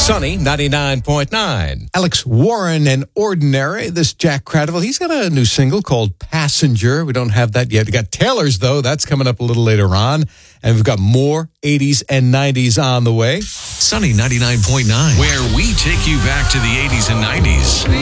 Sunny 99.9. Alex Warren and Ordinary. This Jack Cradwell, he's got a new single called Passenger. We don't have that yet. We got Taylor's, though. That's coming up a little later on. And we've got more 80s and 90s on the way. Sunny 99.9, where we take you back to the 80s and 90s.